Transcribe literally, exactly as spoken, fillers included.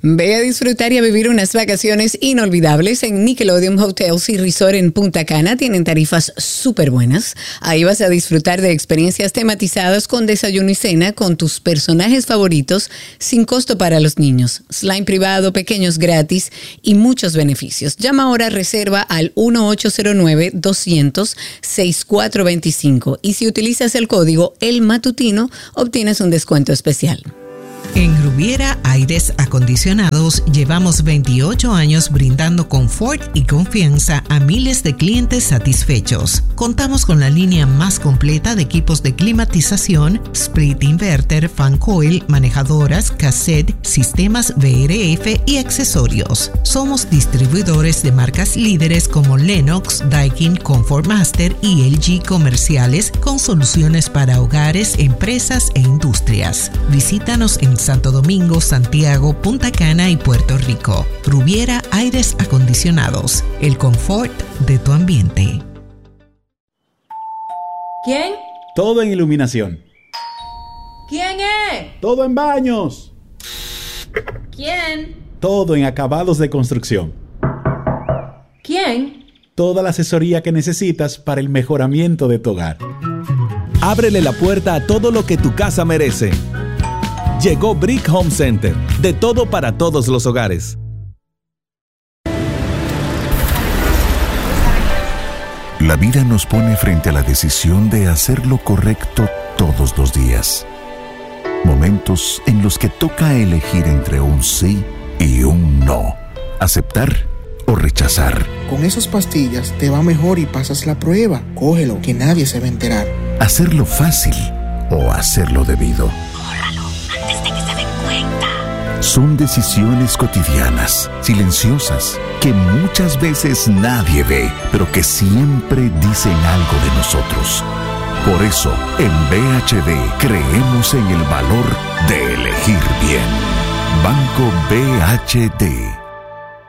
Ve a disfrutar y a vivir unas vacaciones inolvidables en Nickelodeon Hotels y Resort en Punta Cana. Tienen tarifas súper buenas. Ahí vas a disfrutar de experiencias tematizadas con desayuno y cena con tus personajes favoritos sin costo para los niños. Slime privado, pequeños gratis y muchos beneficios. Llama ahora, reserva al uno ocho cero nueve, doscientos, sesenta y cuatro veinticinco y si utilizas el código El Matutino obtienes un descuento especial. En Rubiera Aires Acondicionados llevamos veintiocho años brindando confort y confianza a miles de clientes satisfechos. Contamos con la línea más completa de equipos de climatización, split inverter, fan coil, manejadoras, cassette, sistemas V R F y accesorios. Somos distribuidores de marcas líderes como Lennox, Daikin, Comfort Master y L G comerciales con soluciones para hogares, empresas e industrias. Visítanos en Santo Domingo, Santiago, Punta Cana y Puerto Rico. Rubiera Aires Acondicionados, el confort de tu ambiente. ¿Quién? Todo en iluminación. ¿Quién es? Todo en baños. ¿Quién? Todo en acabados de construcción. ¿Quién? Toda la asesoría que necesitas para el mejoramiento de tu hogar. Ábrele la puerta a todo lo que tu casa merece. Llegó Brick Home Center, de todo para todos los hogares. La vida nos pone frente a la decisión de hacer lo correcto todos los días. Momentos en los que toca elegir entre un sí y un no. Aceptar o rechazar. Con esas pastillas te va mejor y pasas la prueba. Cógelo, que nadie se va a enterar. Hacerlo fácil o hacerlo debido. Antes de que se den cuenta. Son decisiones cotidianas, silenciosas, que muchas veces nadie ve, pero que siempre dicen algo de nosotros. Por eso, en B H D creemos en el valor de elegir bien. Banco B H D.